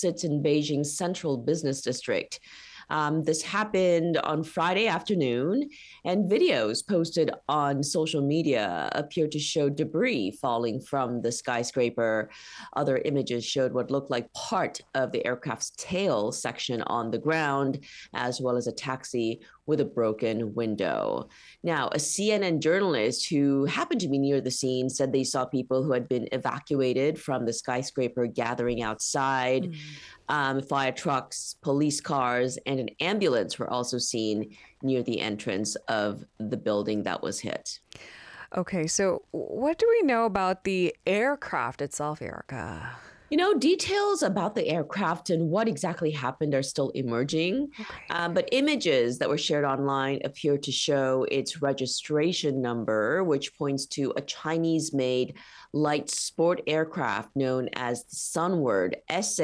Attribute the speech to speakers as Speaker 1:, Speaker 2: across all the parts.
Speaker 1: sits in Beijing's central business district. This happened on Friday afternoon, and videos posted on social media appear to show debris falling from the skyscraper. Other images showed what looked like part of the aircraft's tail section on the ground, as well as a taxi with a broken window. Now, a CNN journalist who happened to be near the scene said they saw people who had been evacuated from the skyscraper gathering outside. Fire trucks, police cars, and an ambulance were also seen near the entrance of the building that was hit.
Speaker 2: Okay, so what do we know about the aircraft itself, Erica?
Speaker 1: Details about the aircraft and what exactly happened are still emerging. But images that were shared online appear to show its registration number, which points to a Chinese made light sport aircraft known as the Sunward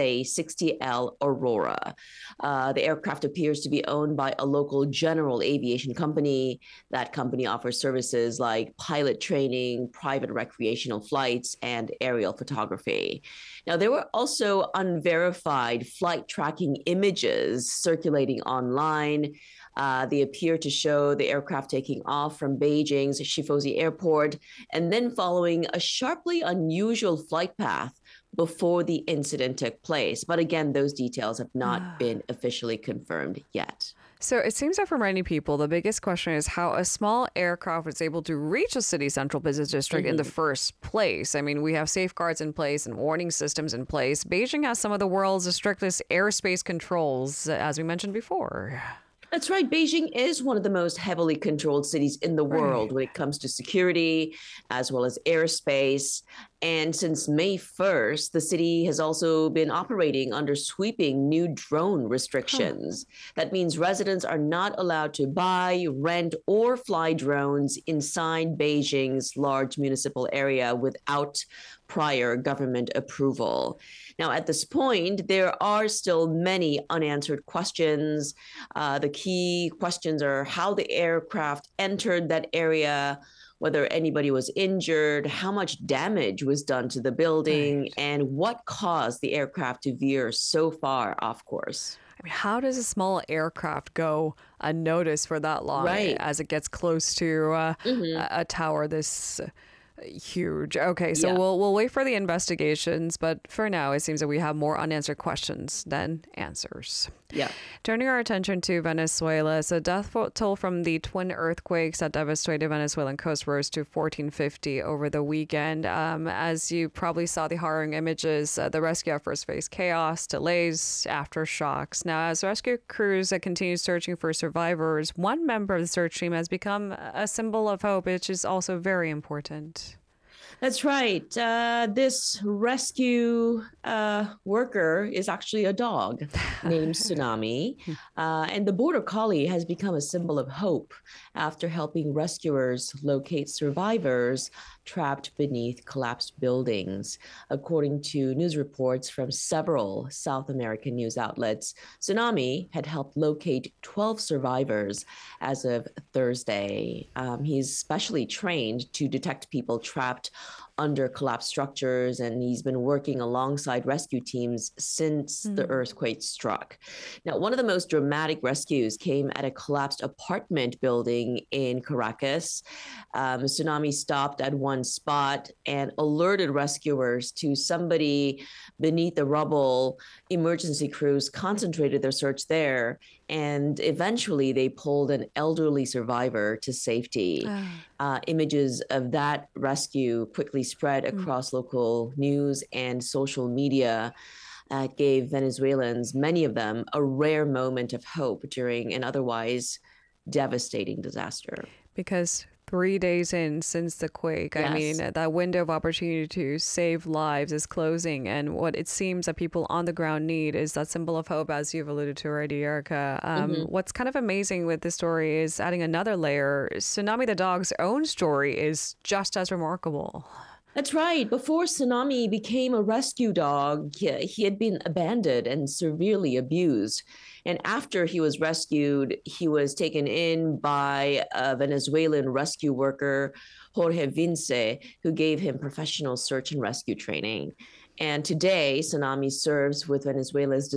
Speaker 1: SA-60L Aurora. The aircraft appears to be owned by a local general aviation company. That company offers services like pilot training, private recreational flights, and aerial photography. Now, there were also unverified flight tracking images circulating online. They appear to show the aircraft taking off from Beijing's Shifozi Airport and then following a sharply unusual flight path before the incident took place. But again, those details have not been officially confirmed yet.
Speaker 2: So it seems that for many people, the biggest question is how a small aircraft was able to reach a city's central business district in the first place. I mean, we have safeguards in place and warning systems in place. Beijing has some of the world's strictest airspace controls, as we mentioned before.
Speaker 1: That's right. Beijing is one of the most heavily controlled cities in the world when it comes to security, as well as airspace. And since May 1st, the city has also been operating under sweeping new drone restrictions. That means residents are not allowed to buy, rent, or fly drones inside Beijing's large municipal area without prior government approval. Now, at this point, there are still many unanswered questions. The key questions are how the aircraft entered that area, whether anybody was injured, how much damage was done to the building, and what caused the aircraft to veer so far off course.
Speaker 2: I mean, how does a small aircraft go unnoticed for that long as it gets close to a tower this huge? Okay, so we'll wait for the investigations, but for now, it seems that we have more unanswered questions than answers.
Speaker 1: Yeah.
Speaker 2: Turning our attention to Venezuela, so death toll from the twin earthquakes that devastated Venezuelan coast rose to 1450 over the weekend. As you probably saw the harrowing images, the rescue efforts faced chaos, delays, aftershocks. Now, as rescue crews continue searching for survivors, one member of the search team has become a symbol of hope, which is also very important.
Speaker 1: That's right. This rescue worker is actually a dog named Tsunami. And the border collie has become a symbol of hope after helping rescuers locate survivors trapped beneath collapsed buildings. According to news reports from several South American news outlets, Tsunami had helped locate 12 survivors as of Thursday. He's specially trained to detect people trapped under collapsed structures, and he's been working alongside rescue teams since the earthquake struck. Now, one of the most dramatic rescues came at a collapsed apartment building in Caracas. Tsunami stopped at one spot and alerted rescuers to somebody beneath the rubble. Emergency crews concentrated their search there, and eventually they pulled an elderly survivor to safety. Images of that rescue quickly spread across local news and social media. Gave Venezuelans, many of them, a rare moment of hope during an otherwise devastating disaster.
Speaker 2: Because 3 days in since the quake, I mean, that window of opportunity to save lives is closing. And what it seems that people on the ground need is that symbol of hope, as you've alluded to already, Erica. What's kind of amazing with this story is adding another layer. Tsunami the dog's own story is just as remarkable.
Speaker 1: That's right. Before Tsunami became a rescue dog, he had been abandoned and severely abused. And after he was rescued, he was taken in by a Venezuelan rescue worker, Jorge Vince, who gave him professional search and rescue training. And today, Tsunami serves with Venezuela's